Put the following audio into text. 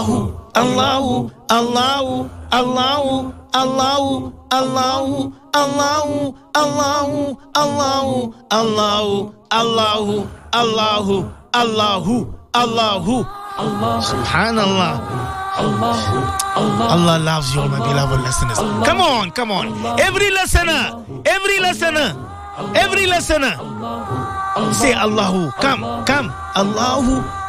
Allahu, Allahu, Allahu, Allahu, Allahu, Allahu, Allahu, Allahu, Allahu, Allahu, Allahu, Allahu, Allahu, Subhanallah. Allah loves you, all my beloved listeners. Come on, come on. Every listener, every listener, every listener. Say Allahu. Come, come. Allahu,